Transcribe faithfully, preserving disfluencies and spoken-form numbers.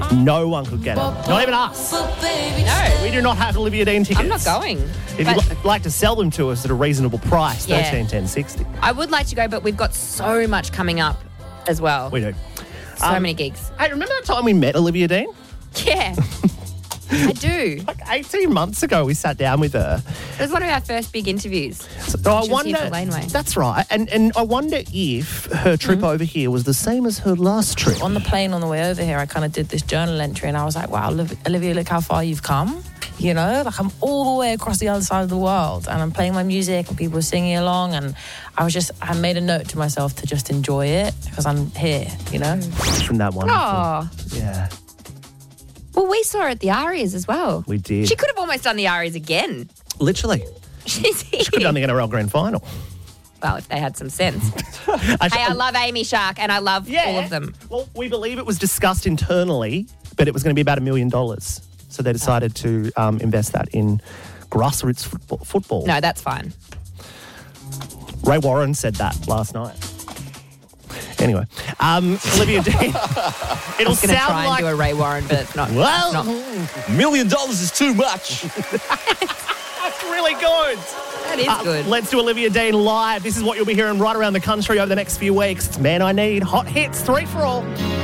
No one could get it. Not even us. No. We do not have Olivia Dean tickets. I'm not going. If But- you'd li- like to sell them to us at a reasonable price, Yeah. thirteen ten sixty. I would like to go, but we've got so much coming up as well. We do. So Um, many gigs. Hey, remember that time we met Olivia Dean? Yeah. I do. Like eighteen months ago, we sat down with her. It was one of our first big interviews. So I She was here wonder. for Laneway. That's right. And and I wonder if her trip over here was the same as her last trip. On the plane on the way over here, I kind of did this journal entry and I was like, wow, Oliv- Olivia, look how far you've come. You know, like I'm all the way across the other side of the world and I'm playing my music and people are singing along. And I was just, I made a note to myself to just enjoy it because I'm here, you know? From that one. Oh. Yeah, Well, we saw her at the Arias as well. we did. She could have almost done the Arias again. Literally. She's here. She could have done the N R L Grand Final. Well, if they had some sense. Actually, Hey, I love Amy Shark and I love all of them. Well, we believe it was discussed internally, but it was going to be about a million dollars. So they decided to um, invest that in grassroots football. football. No, that's fine. Ray Warren said that last night. Anyway, um, Olivia Dean. It'll I was going to sound try and like do a Ray Warren, but it's not. well, it's not. Million dollars is too much. that's really good. That is Uh, good. Let's do Olivia Dean live. This is what you'll be hearing right around the country over the next few weeks. It's Man I Need, Hot Hits, three for all.